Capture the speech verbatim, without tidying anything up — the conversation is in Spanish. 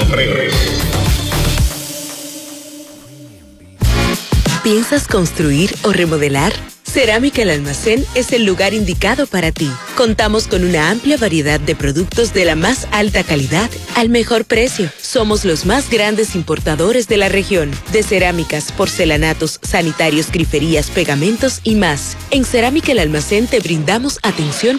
tres. ¿Piensas construir o remodelar? Cerámica El Almacén es el lugar indicado para ti. Contamos con una amplia variedad de productos de la más alta calidad al mejor precio. Somos los más grandes importadores de la región, de cerámicas, porcelanatos, sanitarios, griferías, pegamentos y más. En Cerámica El Almacén te brindamos atención